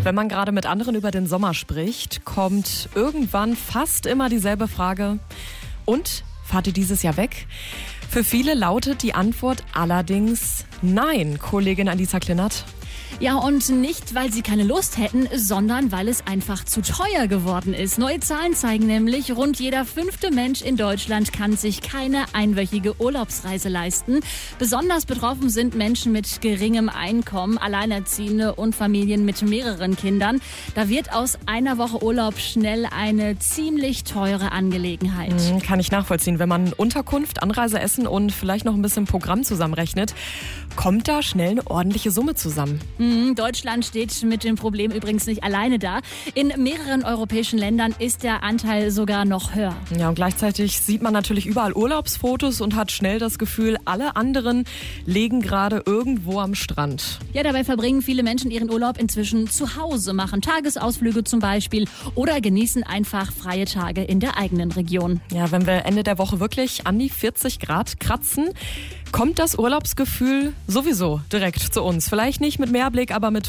Wenn man gerade mit anderen über den Sommer spricht, kommt irgendwann fast immer dieselbe Frage. Und, fahrt ihr dieses Jahr weg? Für viele lautet die Antwort allerdings nein, Kollegin Alisa Klinert. Ja, und nicht, weil sie keine Lust hätten, sondern weil es einfach zu teuer geworden ist. Neue Zahlen zeigen nämlich, rund jeder 5. Mensch in Deutschland kann sich keine einwöchige Urlaubsreise leisten. Besonders betroffen sind Menschen mit geringem Einkommen, Alleinerziehende und Familien mit mehreren Kindern. Da wird aus einer Woche Urlaub schnell eine ziemlich teure Angelegenheit. Kann ich nachvollziehen. Wenn man Unterkunft, Anreise, Essen und vielleicht noch ein bisschen Programm zusammenrechnet, kommt da schnell eine ordentliche Summe zusammen. Deutschland steht mit dem Problem übrigens nicht alleine da. In mehreren europäischen Ländern ist der Anteil sogar noch höher. Ja, und gleichzeitig sieht man natürlich überall Urlaubsfotos und hat schnell das Gefühl, alle anderen legen gerade irgendwo am Strand. Ja, dabei verbringen viele Menschen ihren Urlaub inzwischen zu Hause, machen Tagesausflüge zum Beispiel oder genießen einfach freie Tage in der eigenen Region. Ja, wenn wir Ende der Woche wirklich an die 40 Grad kratzen, kommt das Urlaubsgefühl sowieso direkt zu uns. Vielleicht nicht mit Meerblick, aber mit